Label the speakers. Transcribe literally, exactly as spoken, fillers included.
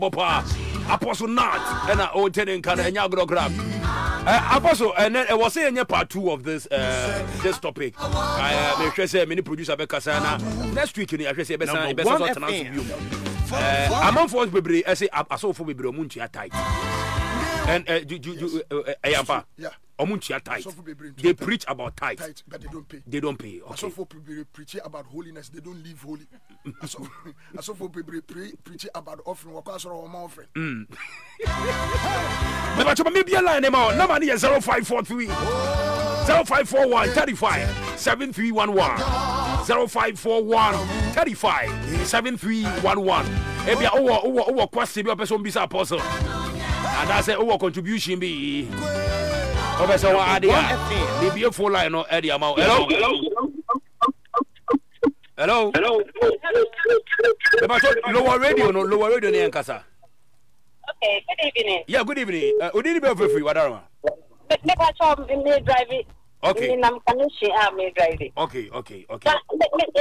Speaker 1: Papa, Apostle Nat, and I old tenant can and Yagro grab. Apostle, and then I was saying part two of this uh, this topic. I uh, say many producer Bekasana. Next week, I say best best I'm on for Bibri, I say I saw for Bibri Munchia tight. And uh, you, you, you, uh, uh, yeah. Omunchia tight. They preach about tight.
Speaker 2: tight, but they don't pay.
Speaker 1: They don't pay. Okay.
Speaker 2: I saw for people preaching about holiness, they don't live holy. I saw, I saw for people pre- preaching about offering, what costs or more offering.
Speaker 1: But maybe a line about no money zero five four three zero five four one thirty five seven three one one zero five four one thirty five seven three one one. Maybe over over over question be a person be apostle. And that's a over contribution be. Professor Adia, the beautiful line or Eddie amount. Hello, hello, hello. Lower radio, no lower radio, near Casa.
Speaker 3: Okay, good evening.
Speaker 1: Yeah, good evening. Uh, we did be for free, whatever.
Speaker 3: Never saw me driving.
Speaker 1: Okay.
Speaker 3: I'm driving.
Speaker 1: Okay, okay, okay.